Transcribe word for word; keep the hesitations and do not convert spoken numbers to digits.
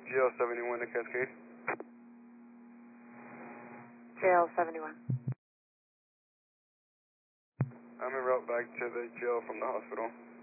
G L seventy-one to Cascade. J L seventy-one. I'm en route back to the jail from the hospital.